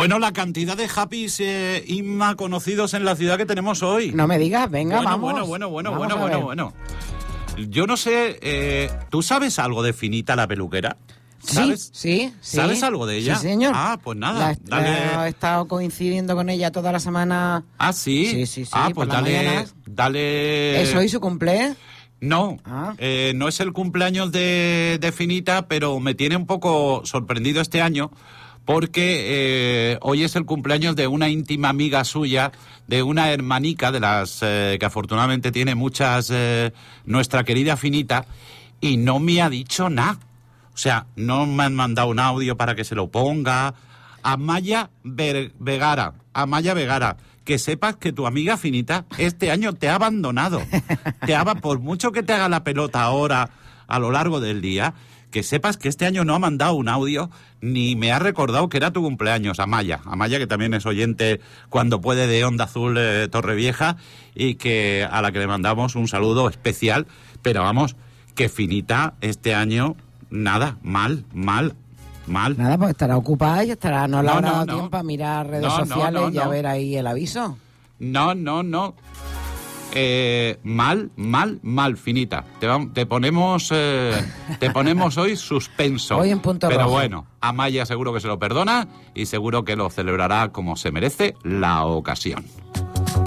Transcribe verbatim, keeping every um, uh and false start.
Bueno, la cantidad de happys eh, Inma conocidos en la ciudad que tenemos hoy. No me digas, venga, bueno, vamos. Bueno, bueno, bueno, vamos bueno, bueno, bueno. Yo no sé, eh, ¿tú sabes algo de Finita la peluquera? ¿Sabes? Sí, sí, sí. ¿Sabes algo de ella? Sí, señor. Ah, pues nada, La, dale. la, he estado coincidiendo con ella toda la semana. Ah, ¿sí? Sí, sí, sí. Ah, por pues las dale, mañanas. dale... ¿Es hoy su cumple? No, Ah. eh, no es el cumpleaños de, de Finita, pero me tiene un poco sorprendido este año porque eh, hoy es el cumpleaños de una íntima amiga suya, de una hermanica de las eh, que afortunadamente tiene muchas, eh, nuestra querida Finita, y no me ha dicho nada. O sea, no me han mandado un audio para que se lo ponga. Amaya Ver- Vegara, Amaya Vegara, que sepas que tu amiga Finita este año te ha abandonado. Te ha, por mucho que te haga la pelota ahora a lo largo del día, que sepas que este año no ha mandado un audio ni me ha recordado que era tu cumpleaños, Amaya. Amaya, que también es oyente cuando puede de Onda Azul eh, Torrevieja, y que a la que le mandamos un saludo especial. Pero vamos, que Finita este año, nada, mal, mal, mal. Nada, pues estará ocupada y estará, no le No, habrá no, dado no. tiempo a mirar redes No, no, sociales no, y a no. ver ahí el aviso. No, no, no. Eh, mal, mal, mal, Finita. Te, vam- te ponemos eh, te ponemos hoy suspenso. Hoy en punto Pero rojo. bueno, Amaya seguro que se lo perdona y seguro que lo celebrará como se merece la ocasión.